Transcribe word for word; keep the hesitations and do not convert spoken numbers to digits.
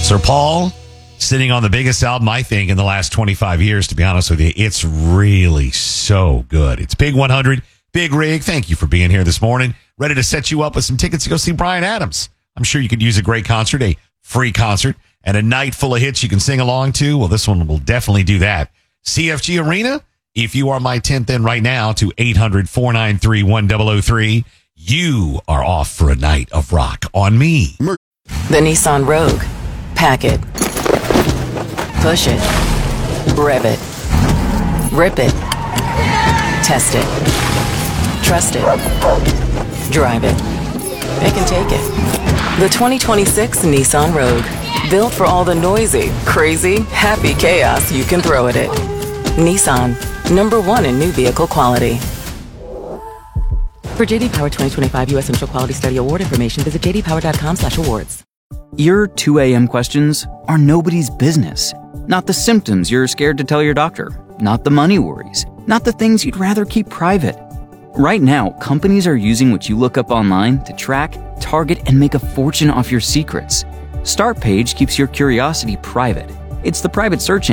Sir Paul, sitting on the biggest album, I think, in the last twenty-five years, to be honest with you. It's really so good. It's Big one hundred, Big Rig. Thank you for being here this morning. Ready to set you up with some tickets to go see Bryan Adams. I'm sure you could use a great concert, a free concert, and a night full of hits you can sing along to. Well, this one will definitely do that. C F G Arena, if you are my tenth in right now to eight hundred, four nine three, one zero zero three, you are off for a night of rock on me. The Nissan Rogue. Pack it. Push it. Rev it. Rip it. Test it. Trust it. Drive it. Pick and take it. The twenty twenty-six Nissan Rogue. Built for all the noisy, crazy, happy chaos you can throw at it. Nissan. Number one in new vehicle quality. For J D Power twenty twenty-five U S Initial Quality Study Award information, visit j d power dot com slash awards. Your two a.m. questions are nobody's business. Not the symptoms you're scared to tell your doctor. Not the money worries. Not the things you'd rather keep private. Right now, companies are using what you look up online to track, target, and make a fortune off your secrets. Startpage keeps your curiosity private. It's the private search engine